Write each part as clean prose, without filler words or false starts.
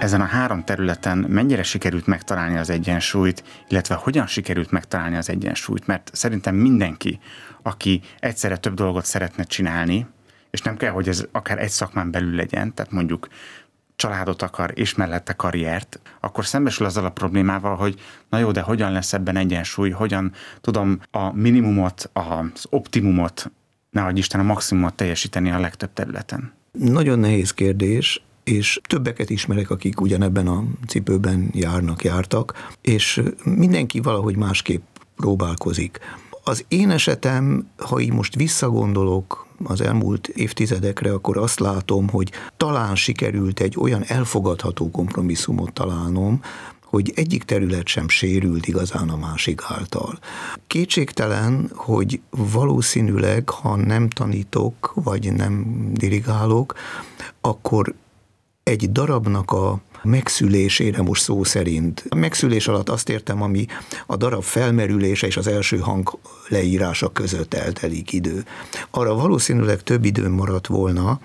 Ezen a 3 területen mennyire sikerült megtalálni az egyensúlyt, illetve hogyan sikerült megtalálni az egyensúlyt? Mert szerintem mindenki, aki egyszerre több dolgot szeretne csinálni, és nem kell, hogy ez akár egy szakmán belül legyen, tehát mondjuk családot akar, és mellette karriert, akkor szembesül azzal a problémával, hogy na jó, de hogyan lesz ebben egyensúly, hogyan tudom a minimumot, az optimumot, nehogy Isten a maximumot teljesíteni a legtöbb területen? Nagyon nehéz kérdés, és többeket ismerek, akik ugyanebben a cipőben jártak, és mindenki valahogy másképp próbálkozik. Az én esetem, ha így most visszagondolok az elmúlt évtizedekre, akkor azt látom, hogy talán sikerült egy olyan elfogadható kompromisszumot találnom, hogy egyik terület sem sérült igazán a másik által. Kétségtelen, hogy valószínűleg, ha nem tanítok, vagy nem dirigálok, akkor egy darabnak a megszülésére most szó szerint. A megszülés alatt azt értem, ami a darab felmerülése és az első hang leírása között eltelik idő. Arra valószínűleg több időm maradt volna,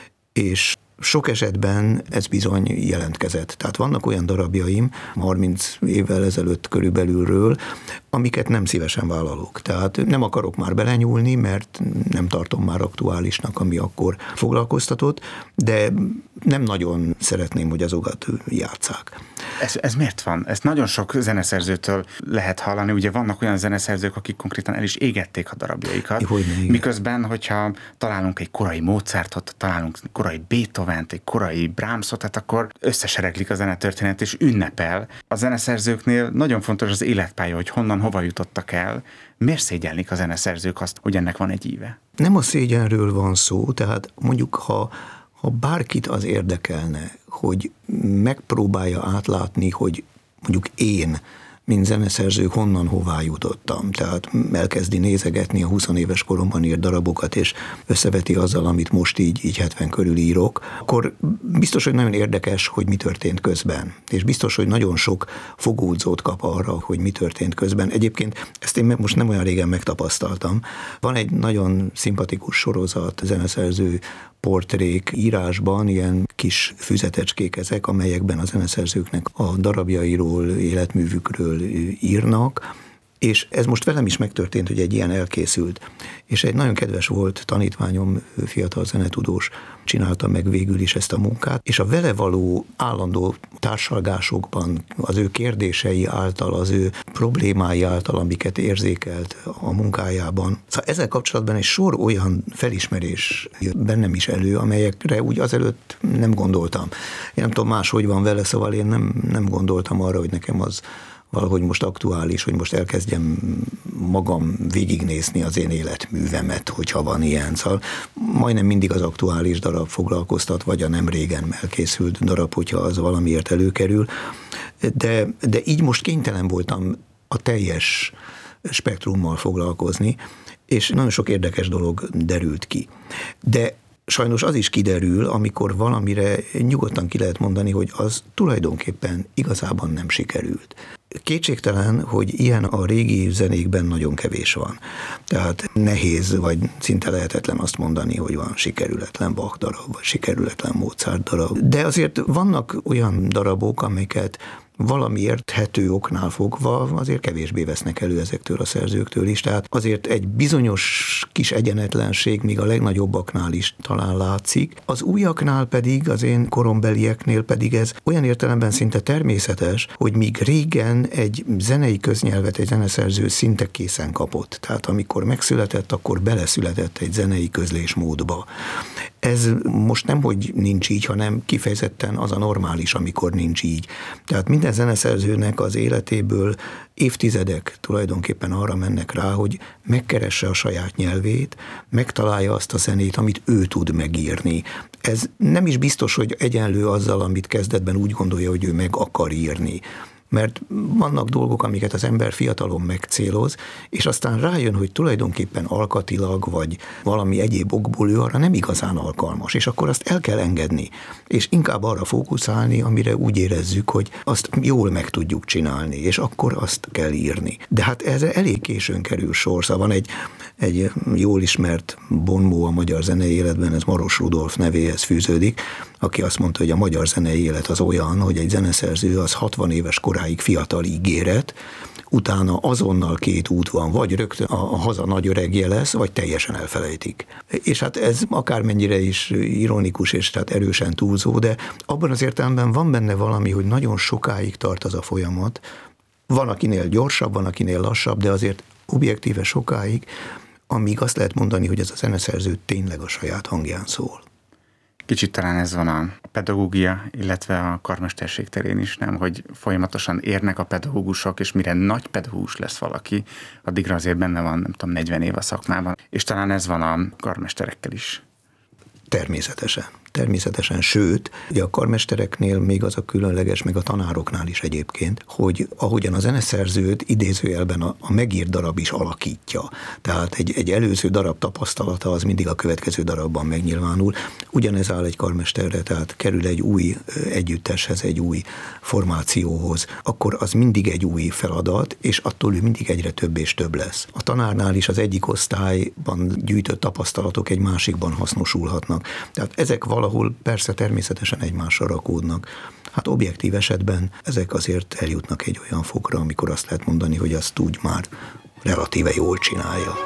és sok esetben ez bizony jelentkezett. Tehát vannak olyan darabjaim, 30 évvel ezelőtt körülbelülről, amiket nem szívesen vállalok. Tehát nem akarok már belenyúlni, mert nem tartom már aktuálisnak, ami akkor foglalkoztatott, de nem nagyon szeretném, hogy azokat játsszák. Ez miért van? Ezt nagyon sok zeneszerzőtől lehet hallani. Ugye vannak olyan zeneszerzők, akik konkrétan el is égették a darabjaikat. Miközben, hogyha találunk egy korai Mozartot, találunk egy korai Beethovent, egy korai Brahmsot, hát akkor összesereglik a zenetörténet és ünnepel. A zeneszerzőknél nagyon fontos az életpálya, hogy honnan, hova jutottak el. Miért szégyellik a zeneszerzők azt, hogy ennek van egy íve? Nem a szégyenről van szó, tehát mondjuk, ha bárkit az érdekelne, hogy megpróbálja átlátni, hogy mondjuk én, mint zeneszerző, honnan hová jutottam. Tehát elkezdi nézegetni a 20 éves koromban írt darabokat, és összeveti azzal, amit most így 70 körül írok, akkor biztos, hogy nagyon érdekes, hogy mi történt közben. És biztos, hogy nagyon sok fogódzót kap arra, hogy mi történt közben. Egyébként ezt én most nem olyan régen megtapasztaltam. Van egy nagyon szimpatikus sorozat, zeneszerző portrék írásban, ilyen kis füzetecskék ezek, amelyekben a zeneszerzőknek a darabjairól, életművükről írnak, és ez most velem is megtörtént, hogy egy ilyen elkészült. És egy nagyon kedves volt tanítványom, fiatal zenetudós, csinálta meg végül is ezt a munkát, és a vele való állandó társalgásokban, az ő kérdései által, az ő problémái által, amiket érzékelt a munkájában. Szóval ezzel kapcsolatban egy sor olyan felismerés jött bennem is elő, amelyekre úgy azelőtt nem gondoltam. Én nem tudom, máshogy van vele, szóval én nem gondoltam arra, hogy nekem az valahogy most aktuális, hogy most elkezdjem magam végignézni az én életművemet, hogyha van ilyen. Szóval majdnem mindig az aktuális darab foglalkoztat, vagy a nem régen elkészült darab, hogyha az valamiért előkerül. De így most kénytelen voltam a teljes spektrummal foglalkozni, és nagyon sok érdekes dolog derült ki. De sajnos az is kiderül, amikor valamire nyugodtan ki lehet mondani, hogy az tulajdonképpen igazában nem sikerült. Kétségtelen, hogy ilyen a régi zenékben nagyon kevés van. Tehát nehéz, vagy szinte lehetetlen azt mondani, hogy van sikerületlen Bach darab, vagy sikerületlen Mozart darab. De azért vannak olyan darabok, amiket valami érthető oknál fogva azért kevésbé vesznek elő ezektől a szerzőktől is. Tehát azért egy bizonyos kis egyenetlenség még a legnagyobbaknál is talán látszik. Az újaknál pedig, az én korombelieknél pedig ez olyan értelemben szinte természetes, hogy míg régen egy zenei köznyelvet egy zeneszerző szinte készen kapott. Tehát amikor megszületett, akkor beleszületett egy zenei közlésmódba. Ez most nem, hogy nincs így, hanem kifejezetten az a normális, amikor nincs így. Tehát minden zeneszerzőnek az életéből évtizedek tulajdonképpen arra mennek rá, hogy megkeresse a saját nyelvét, megtalálja azt a zenét, amit ő tud megírni. Ez nem is biztos, hogy egyenlő azzal, amit kezdetben úgy gondolja, hogy ő meg akar írni. Mert vannak dolgok, amiket az ember fiatalon megcéloz, és aztán rájön, hogy tulajdonképpen alkatilag, vagy valami egyéb okból ő arra nem igazán alkalmas, és akkor azt el kell engedni, és inkább arra fókuszálni, amire úgy érezzük, hogy azt jól meg tudjuk csinálni, és akkor azt kell írni. De hát ez elég későn kerül sor, szóval van egy jól ismert bonmó a magyar zenei életben, ez Maros Rudolf nevéhez fűződik, aki azt mondta, hogy a magyar zenei élet az olyan, hogy egy zeneszerző az 60 éves koráig fiatal ígéret, utána azonnal két út van, vagy rögtön a haza nagy öregje lesz, vagy teljesen elfelejtik. És hát ez akármennyire is ironikus és tehát erősen túlzó, de abban az értelemben van benne valami, hogy nagyon sokáig tart az a folyamat. Van, akinél gyorsabb, van, akinél lassabb, de azért objektíve sokáig, amíg azt lehet mondani, hogy ez a zeneszerző tényleg a saját hangján szól. Kicsit talán ez van a pedagógia, illetve a karmesterség terén is, nem? Hogy folyamatosan érnek a pedagógusok, és mire nagy pedagógus lesz valaki, addigra azért benne van, nem tudom, 40 év a szakmában. És talán ez van a karmesterekkel is. Természetesen, sőt, ugye a karmestereknél még az a különleges, meg a tanároknál is egyébként, hogy ahogyan a zeneszerzőt idézőjelben a megírt darab is alakítja. Tehát egy előző darab tapasztalata az mindig a következő darabban megnyilvánul. Ugyanez áll egy karmesterre, tehát kerül egy új együtteshez, egy új formációhoz, akkor az mindig egy új feladat, és attól ő mindig egyre több és több lesz. A tanárnál is az egyik osztályban gyűjtött tapasztalatok egy másikban hasznosulhatnak. Tehát ezek valahol persze természetesen egymásra rakódnak. Hát objektív esetben ezek azért eljutnak egy olyan fokra, amikor azt lehet mondani, hogy azt úgy már relatíve jól csinálja.